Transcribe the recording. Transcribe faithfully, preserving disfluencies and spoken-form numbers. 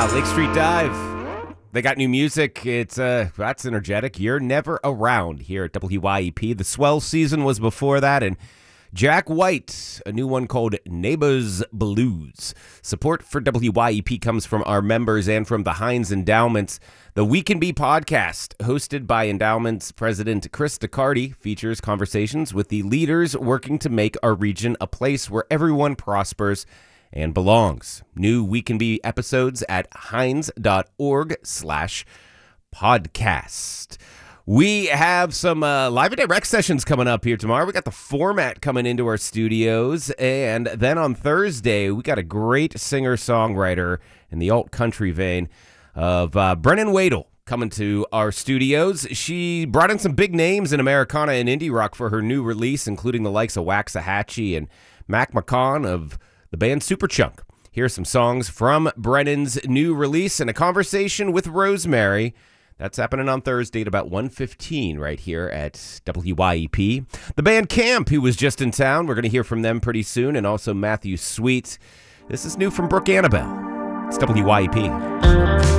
Ah, Lake Street Dive. They got new music. It's uh, that's energetic. You're Never Around here at W Y E P. The Swell season was before that, and Jack White, a new one called Neighbors Blues. Support for W Y E P comes from our members and from the Heinz Endowments. The We Can Be podcast, hosted by Endowments President Chris DeCardi, features conversations with the leaders working to make our region a place where everyone prospers and belongs. New We Can Be episodes at heinz.org slash podcast. We have some uh, live and direct sessions coming up here tomorrow. We got the Format coming into our studios. And then on Thursday, we got a great singer-songwriter in the alt-country vein of uh, Brennan Wadel coming to our studios. She brought in some big names in Americana and indie rock for her new release, including the likes of Waxahachie and Mac McCaughan of the band Superchunk. Here's some songs from Brennan's new release and a conversation with Rosemary. That's happening on Thursday at about one fifteen right here at W Y E P. The band Camp, who was just in town, we're going to hear from them pretty soon, and also Matthew Sweet. This is new from Brooke Annabelle. It's W Y E P.